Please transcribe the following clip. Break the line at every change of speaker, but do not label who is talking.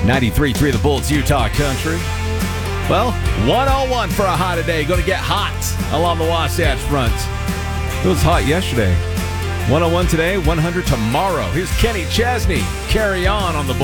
93.3 The Bulls, Utah Country. Well, 101 for a high today. Going to get hot along the Wasatch Front. It was hot yesterday. 101 today, 100 tomorrow. Here's Kenny Chesney. Carry on the Bulls.